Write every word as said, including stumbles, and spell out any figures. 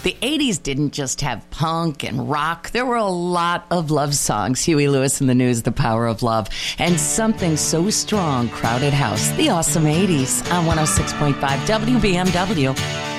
The eighties didn't just have punk and rock. There were a lot of love songs. Huey Lewis and the News, The Power of Love. And something so strong, Crowded House. The awesome eighties on one oh six point five W B M W.